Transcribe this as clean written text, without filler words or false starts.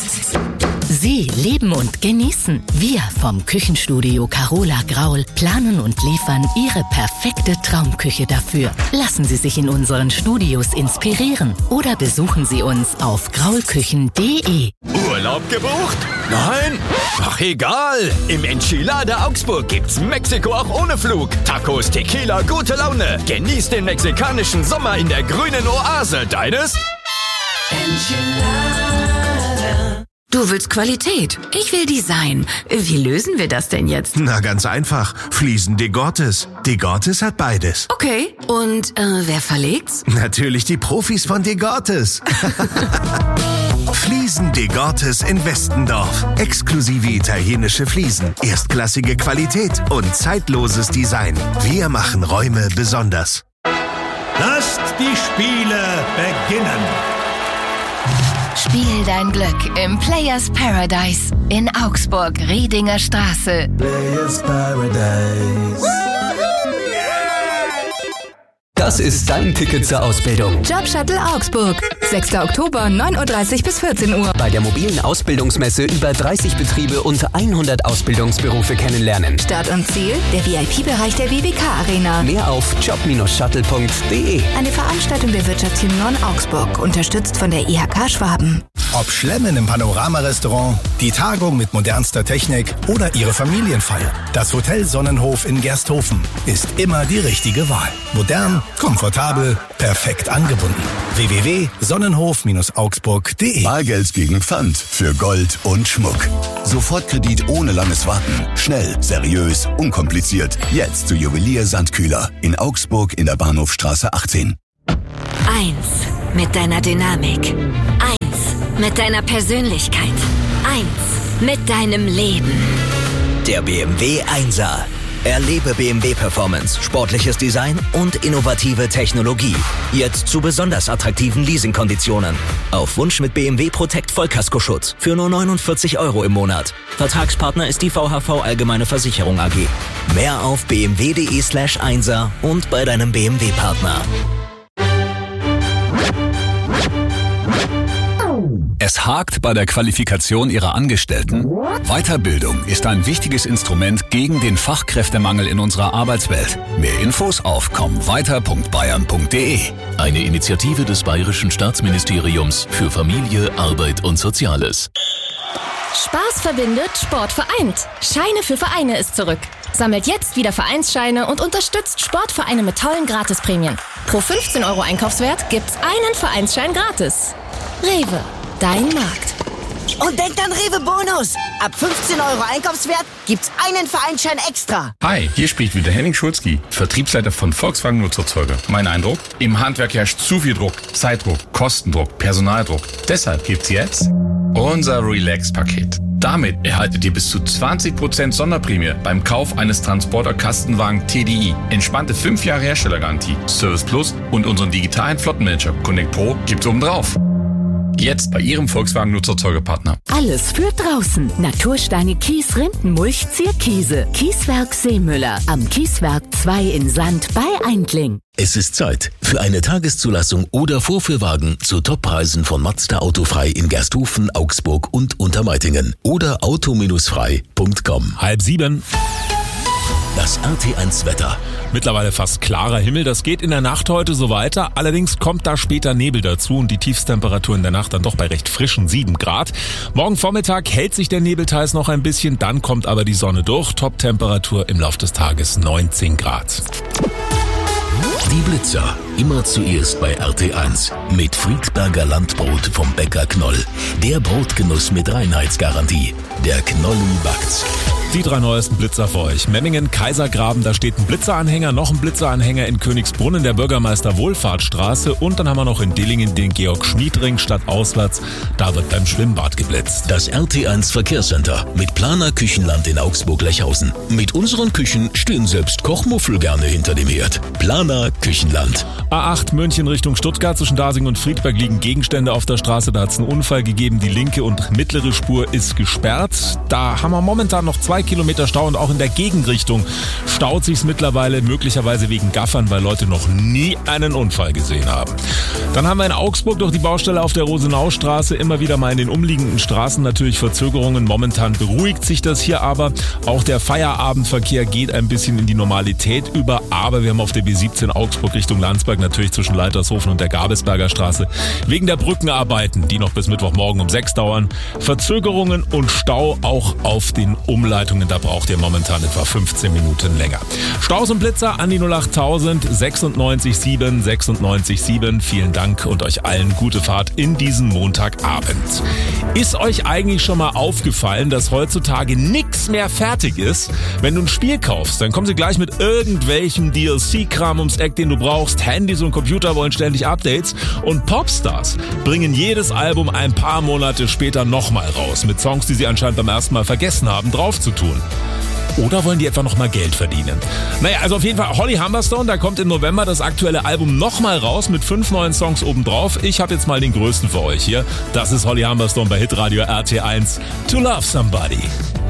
Sie leben und genießen. Wir vom Küchenstudio Carola Graul planen und liefern Ihre perfekte Traumküche dafür. Lassen Sie sich in unseren Studios inspirieren oder besuchen Sie uns auf graulküchen.de. Urlaub gebucht? Nein? Ach egal. Im Enchilada Augsburg gibt's Mexiko auch ohne Flug. Tacos, Tequila, gute Laune. Genieß den mexikanischen Sommer in der grünen Oase. Deines? Enchilada. Du willst Qualität, ich will Design. Wie lösen wir das denn jetzt? Na, ganz einfach. Fliesen de Gortes. De Gortes hat beides. Okay, und wer verlegt's? Natürlich die Profis von de Gortes. Fliesen de Gortes in Westendorf. Exklusive italienische Fliesen, erstklassige Qualität und zeitloses Design. Wir machen Räume besonders. Lasst die Spiele beginnen. Spiel dein Glück im Players Paradise in Augsburg, Riedinger Straße. Players Paradise. Das ist dein Ticket zur Ausbildung. Jobshuttle Augsburg. 6. Oktober, 9.30 Uhr bis 14 Uhr. Bei der mobilen Ausbildungsmesse über 30 Betriebe und 100 Ausbildungsberufe kennenlernen. Start und Ziel, der VIP-Bereich der WWK Arena. Mehr auf job-shuttle.de. Eine Veranstaltung der Wirtschaftsteam Non-Augsburg, unterstützt von der IHK Schwaben. Ob Schlemmen im Panorama-Restaurant, die Tagung mit modernster Technik oder Ihre Familienfeier. Das Hotel Sonnenhof in Gersthofen ist immer die richtige Wahl. Modern, komfortabel, perfekt angebunden. www.sonnenhof-augsburg.de. Bargeld gegen Pfand für Gold und Schmuck. Sofortkredit ohne langes Warten. Schnell, seriös, unkompliziert. Jetzt zu Juwelier Sandkühler in Augsburg in der Bahnhofstraße 18. 1 mit deiner Dynamik. 1 mit deiner Persönlichkeit. 1 mit deinem Leben. Der BMW 1er. Erlebe BMW Performance, sportliches Design und innovative Technologie. Jetzt zu besonders attraktiven Leasingkonditionen. Auf Wunsch mit BMW Protect Vollkaskoschutz für nur 49 € im Monat. Vertragspartner ist die VHV Allgemeine Versicherung AG. Mehr auf bmw.de/1er und bei deinem BMW-Partner. Es hakt bei der Qualifikation Ihrer Angestellten? Weiterbildung ist ein wichtiges Instrument gegen den Fachkräftemangel in unserer Arbeitswelt. Mehr Infos auf kommweiter.bayern.de. Eine Initiative des Bayerischen Staatsministeriums für Familie, Arbeit und Soziales. Spaß verbindet, Sport vereint. Scheine für Vereine ist zurück. Sammelt jetzt wieder Vereinsscheine und unterstützt Sportvereine mit tollen Gratisprämien. Pro 15 € Einkaufswert gibt's einen Vereinsschein gratis. Rewe. Dein Markt. Und denkt an Rewe Bonus. Ab 15 € Einkaufswert gibt's einen Vereinsschein extra. Hi, hier spricht wieder Henning Schulzki, Vertriebsleiter von Volkswagen Nutzerzeuger. Mein Eindruck? Im Handwerk herrscht zu viel Druck. Zeitdruck, Kostendruck, Personaldruck. Deshalb gibt's jetzt unser Relax-Paket. Damit erhaltet ihr bis zu 20% Sonderprämie beim Kauf eines Transporter-Kastenwagen TDI. Entspannte 5 Jahre Herstellergarantie, Service Plus und unseren digitalen Flottenmanager Connect Pro gibt's obendrauf. Jetzt bei Ihrem Volkswagen-Nutzerzeugerpartner. Alles für draußen. Natursteine Kies, Rindenmulch, Zierkiese. Kieswerk Seemüller. Am Kieswerk 2 in Sand bei Eindling. Es ist Zeit für eine Tageszulassung oder Vorführwagen zu Toppreisen von Mazda Autofrei in Gersthofen, Augsburg und Untermeitingen. Oder auto-frei.com. 6:30. Das RT1 Wetter. Mittlerweile fast klarer Himmel, das geht in der Nacht heute so weiter. Allerdings kommt da später Nebel dazu und die Tiefstemperatur in der Nacht dann doch bei recht frischen 7 Grad. Morgen Vormittag hält sich der Nebel teils noch ein bisschen, dann kommt aber die Sonne durch. Toptemperatur im Laufe des Tages 19 Grad. Die Blitzer, immer zuerst bei RT1. Mit Friedberger Landbrot vom Bäcker Knoll. Der Brotgenuss mit Reinheitsgarantie. Der Knolli backt's. Die 3 neuesten Blitzer für euch. Memmingen, Kaisergraben, da steht ein Blitzeranhänger, noch ein Blitzeranhänger in Königsbrunn, der Bürgermeister Wohlfahrtstraße und dann haben wir noch in Dillingen den Georg-Schmied-Ring stadtauswärts. Da wird beim Schwimmbad geblitzt. Das RT1 Verkehrscenter mit Planer Küchenland in Augsburg-Lechhausen. Mit unseren Küchen stehen selbst Kochmuffel gerne hinter dem Herd. Planer Küchenland. A8 München Richtung Stuttgart, zwischen Dasing und Friedberg liegen Gegenstände auf der Straße. Da hat es einen Unfall gegeben. Die linke und mittlere Spur ist gesperrt. Da haben wir momentan noch 2 2 Kilometer Stau und auch in der Gegenrichtung staut sich's mittlerweile, möglicherweise wegen Gaffern, weil Leute noch nie einen Unfall gesehen haben. Dann haben wir in Augsburg durch die Baustelle auf der Rosenaustraße immer wieder mal in den umliegenden Straßen natürlich Verzögerungen. Momentan beruhigt sich das hier aber. Auch der Feierabendverkehr geht ein bisschen in die Normalität über, aber wir haben auf der B17 Augsburg Richtung Landsberg natürlich zwischen Leitershofen und der Gabelsberger Straße wegen der Brückenarbeiten, die noch bis Mittwochmorgen um 6 dauern, Verzögerungen und Stau auch auf den Umleitungen. Da braucht ihr momentan etwa 15 Minuten länger. Staus und Blitzer an die 08000 96 7 96 7. Vielen Dank und euch allen gute Fahrt in diesen Montagabend. Ist euch eigentlich schon mal aufgefallen, dass heutzutage nichts mehr fertig ist? Wenn du ein Spiel kaufst, dann kommen sie gleich mit irgendwelchem DLC-Kram ums Eck, den du brauchst. Handys und Computer wollen ständig Updates. Und Popstars bringen jedes Album ein paar Monate später nochmal raus. Mit Songs, die sie anscheinend beim ersten Mal vergessen haben, drauf zu tun. Oder wollen die etwa noch mal Geld verdienen? Naja, also auf jeden Fall Holly Humberstone, da kommt im November das aktuelle Album nochmal raus mit 5 neuen Songs obendrauf. Ich habe jetzt mal den größten für euch hier. Das ist Holly Humberstone bei Hitradio RT1. To Love Somebody.